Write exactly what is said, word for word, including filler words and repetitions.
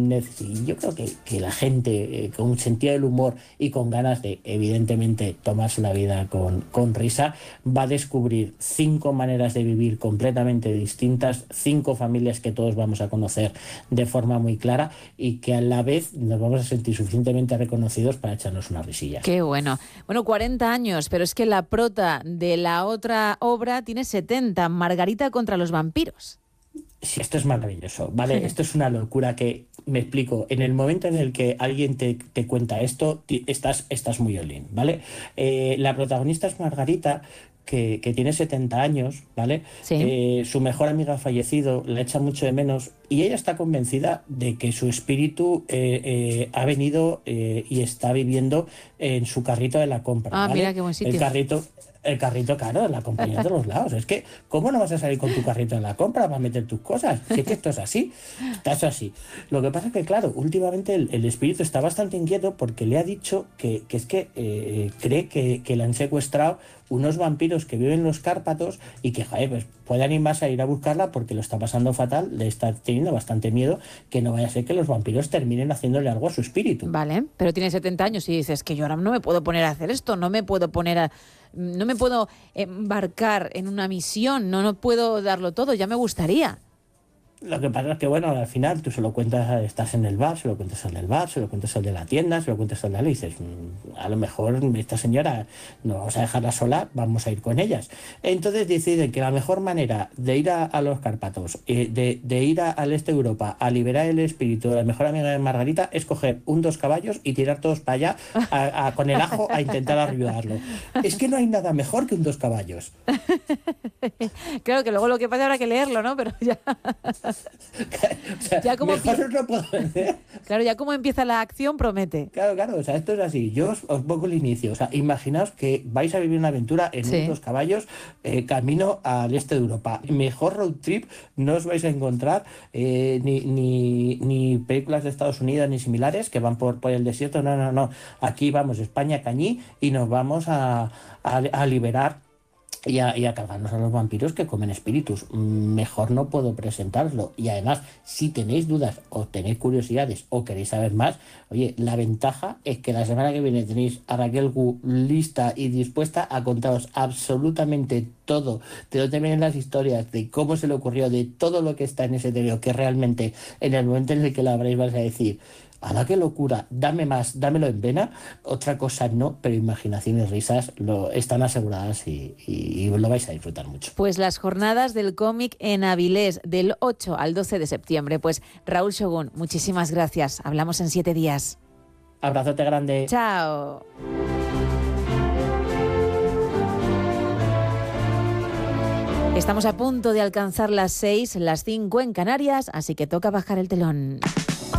neces- yo creo que, que la gente eh, con un sentido del humor y con ganas de, evidentemente, tomarse la vida con, con risa, va a descubrir cinco maneras de vivir completamente distintas, cinco familias que todos vamos a conocer de forma muy clara y que a la vez nos vamos a sentir suficientemente reconocidos para echarnos unas risillas. Qué bueno. Bueno, cuarenta años, pero es que la prota de la otra obra tiene setenta, Margarita contra los vampiros. Sí, esto es maravilloso, ¿vale? Esto es una locura que, me explico, en el momento en el que alguien te, te cuenta esto, ti- estás, estás muy all in, ¿vale? Eh, la protagonista es Margarita, que, que tiene setenta años, ¿vale? Sí. Eh, su mejor amiga ha fallecido, la echa mucho de menos y ella está convencida de que su espíritu eh, eh, ha venido eh, y está viviendo en su carrito de la compra, Ah, ¿vale? mira qué buen sitio. El carrito... El carrito, claro, la compañía de los lados. Es que, ¿cómo no vas a salir con tu carrito en la compra para meter tus cosas? Si es que esto es así, esto es así. Lo que pasa es que, claro, últimamente el, el espíritu está bastante inquieto porque le ha dicho que, que es que eh, cree que, que le han secuestrado unos vampiros que viven en los Cárpatos y que, joder, pues puede animarse a ir a buscarla porque lo está pasando fatal, le está teniendo bastante miedo que no vaya a ser que los vampiros terminen haciéndole algo a su espíritu. Vale, pero tiene setenta años y dices que yo ahora no me puedo poner a hacer esto, no me puedo poner a... No me puedo embarcar en una misión, no, no puedo darlo todo, ya me gustaría. Lo que pasa es que, bueno, al final tú se lo cuentas, estás en el bar, se lo cuentas al del bar, se lo cuentas al de la tienda, se lo cuentas al de la y dices, "Mm, a lo mejor esta señora no vamos a dejarla sola, vamos a ir con ellas". Entonces deciden que la mejor manera de ir a, a los Cárpatos, eh, de, de ir a- al este de Europa, a liberar el espíritu de la mejor amiga de Margarita, es coger un dos caballos y tirar todos para allá a- a- con el ajo a intentar ayudarlo. Es que no hay nada mejor que un dos caballos. Claro que luego lo que pasa habrá que leerlo, ¿no? Pero ya... O sea, Ya como mejor pi- no puedo decir. Claro, ya como empieza la acción promete. Claro, claro, o sea, esto es así. Yo os, os pongo el inicio. O sea, imaginaos que vais a vivir una aventura en Sí. unos caballos eh, camino al este de Europa. Mejor road trip no os vais a encontrar eh, ni, ni, ni películas de Estados Unidos ni similares que van por, por el desierto. No, no, no. Aquí vamos, España, Cañí, y nos vamos a, a, a liberar y a, y a cargarnos a los vampiros que comen espíritus. Mm, Mejor no puedo presentarlo. Y además, si tenéis dudas o tenéis curiosidades o queréis saber más, oye, la ventaja es que la semana que viene tenéis a Raquel Gu lista y dispuesta a contaros absolutamente todo, de dónde vienen las historias, de cómo se le ocurrió, de todo lo que está en ese teoría, que realmente en el momento en el que lo abréis vais a decir, ¡hala, qué locura! Dame más, dámelo en vena. Otra cosa no, pero imaginación y risas lo, están aseguradas y, y, y lo vais a disfrutar mucho. Pues las jornadas del cómic en Avilés del ocho al doce de septiembre. Pues Raúl Shogun, muchísimas gracias. Hablamos en siete días. Abrazote grande. Chao. Estamos a punto de alcanzar las seis, las cinco en Canarias, así que toca bajar el telón.